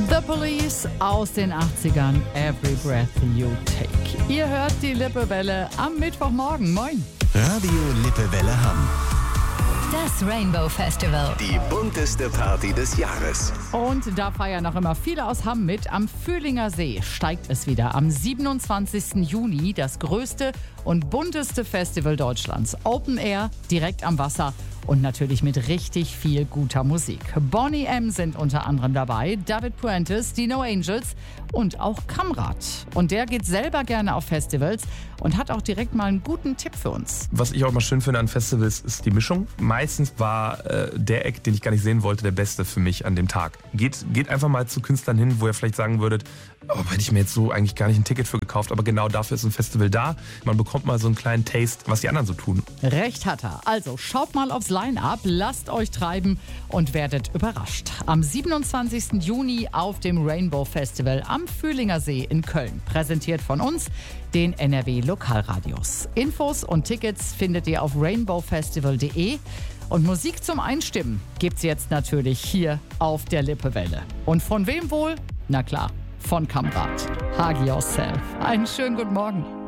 The Police aus den 80ern, Every Breath You Take. Ihr hört die Lippewelle am Mittwochmorgen. Moin. Radio Lippewelle Hamm. Das Rainbow Festival. Die bunteste Party des Jahres. Und da feiern noch immer viele aus Hamm mit. Am Fühlinger See steigt es wieder. Am 27. Juni das größte und bunteste Festival Deutschlands. Open Air, direkt am Wasser. Und natürlich mit richtig viel guter Musik. Boney M. sind unter anderem dabei, David Puentes, die No Angels und auch Kamrat. Und der geht selber gerne auf Festivals und hat auch direkt mal einen guten Tipp für uns. Was ich auch mal schön finde an Festivals ist die Mischung. Meistens war der Act, den ich gar nicht sehen wollte, der beste für mich an dem Tag. Geht einfach mal zu Künstlern hin, wo ihr vielleicht sagen würdet, hätte ich mir jetzt so eigentlich gar nicht ein Ticket für gekauft, aber genau dafür ist ein Festival da. Man bekommt mal so einen kleinen Taste, was die anderen so tun. Recht hat er. Also schaut mal aufs Line-Up, lasst euch treiben und werdet überrascht. Am 27. Juni auf dem Rainbow Festival am Fühlinger See in Köln. Präsentiert von uns, den NRW Lokalradios. Infos und Tickets findet ihr auf rainbowfestival.de. Und Musik zum Einstimmen gibt's jetzt natürlich hier auf der Lippewelle. Und von wem wohl? Na klar, von Kamrat. Hug yourself. Einen schönen guten Morgen.